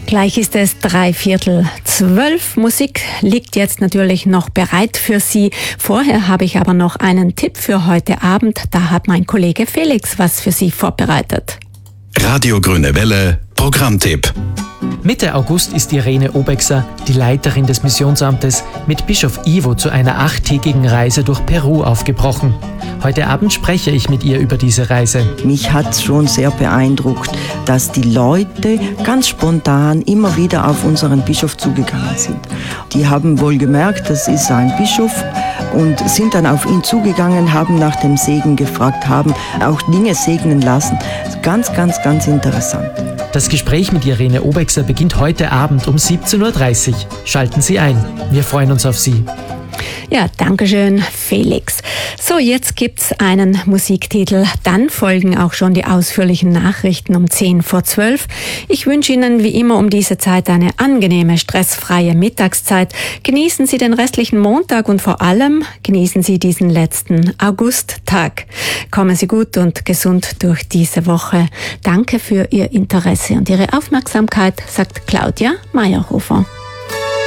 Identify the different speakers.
Speaker 1: Gleich ist es 11:45. Musik liegt jetzt natürlich noch bereit für Sie. Vorher habe ich aber noch einen Tipp für heute Abend. Da hat mein Kollege Felix was für Sie vorbereitet.
Speaker 2: Radio Grüne Welle, Programmtipp.
Speaker 3: Mitte August ist Irene Obexer, die Leiterin des Missionsamtes, mit Bischof Ivo zu einer 8-tägigen Reise durch Peru aufgebrochen. Heute Abend spreche ich mit ihr über diese Reise.
Speaker 4: Mich hat schon sehr beeindruckt, dass die Leute ganz spontan immer wieder auf unseren Bischof zugegangen sind. Die haben wohl gemerkt, das ist ein Bischof, und sind dann auf ihn zugegangen, haben nach dem Segen gefragt, haben auch Dinge segnen lassen. Ganz, ganz, ganz interessant.
Speaker 3: Das Gespräch mit Irene Obexer beginnt heute Abend um 17:30 Uhr. Schalten Sie ein. Wir freuen uns auf Sie.
Speaker 1: Ja, dankeschön, Felix. So, jetzt gibt's einen Musiktitel. Dann folgen auch schon die ausführlichen Nachrichten um 11:10. Ich wünsche Ihnen wie immer um diese Zeit eine angenehme, stressfreie Mittagszeit. Genießen Sie den restlichen Montag und vor allem genießen Sie diesen letzten Augusttag. Kommen Sie gut und gesund durch diese Woche. Danke für Ihr Interesse und Ihre Aufmerksamkeit, sagt Claudia Meyerhofer.